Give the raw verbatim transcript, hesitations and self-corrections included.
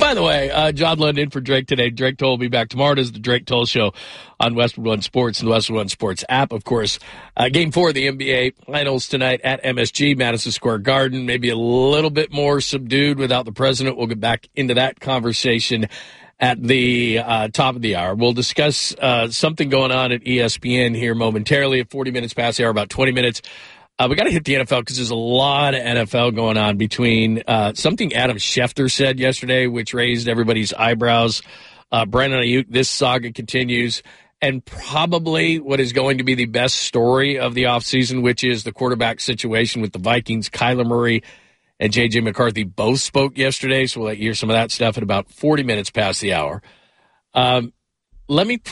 By the way, uh, John Lund in for Drake today. Drake Toll will be back tomorrow. It is the Drake Toll Show on Westwood One Sports and the Westwood One Sports app. Of course, uh, game four of the N B A Finals tonight at M S G, Madison Square Garden. Maybe a little bit more subdued without the president. We'll get back into that conversation at the uh, top of the hour. We'll discuss uh, something going on at E S P N here momentarily at forty minutes past the hour, about twenty minutes. Uh, we got to hit the N F L because there's a lot of N F L going on between uh, something Adam Schefter said yesterday, which raised everybody's eyebrows. Uh, Brandon Ayuk, this saga continues. And probably what is going to be the best story of the offseason, which is the quarterback situation with the Vikings. Kyler Murray and J J McCarthy both spoke yesterday, so we'll let you hear some of that stuff at about forty minutes past the hour. Um, let me